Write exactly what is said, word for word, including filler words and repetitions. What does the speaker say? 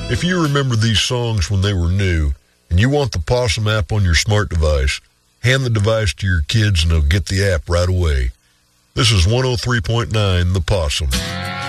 If you remember these songs when they were new and you want the Possum app on your smart device, hand the device to your kids and they'll get the app right away. This is one oh three point nine The Possum.